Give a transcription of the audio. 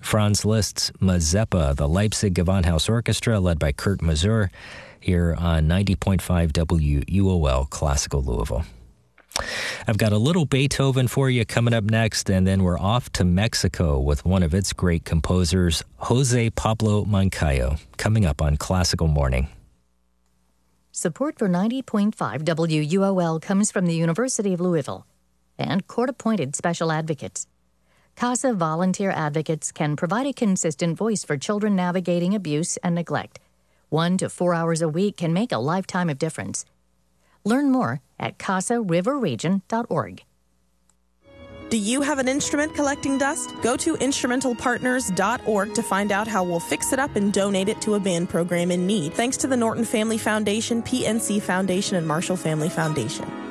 Franz Liszt's Mazeppa, the Leipzig Gewandhaus Orchestra, led by Kurt Masur, here on 90.5 WUOL Classical Louisville. I've got a little Beethoven for you coming up next, and then we're off to Mexico with one of its great composers, Jose Pablo Moncayo, coming up on Classical Morning. Support for 90.5 WUOL comes from the University of Louisville and court-appointed special advocates. CASA volunteer advocates can provide a consistent voice for children navigating abuse and neglect. 1 to 4 hours a week can make a lifetime of difference. Learn more at casariverregion.org. Do you have an instrument collecting dust? Go to instrumentalpartners.org to find out how we'll fix it up and donate it to a band program in need. Thanks to the Norton Family Foundation, PNC Foundation, and Marshall Family Foundation.